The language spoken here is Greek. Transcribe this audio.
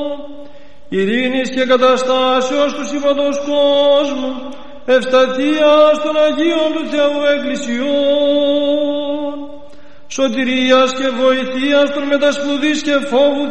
ειρήνης και καταστάσεως του σύμπαντος κόσμου, ευσταθίας των Αγίων του Θεού Εκκλησιών, σωτηρίας και βοηθείας των μετασπουδής και φόβου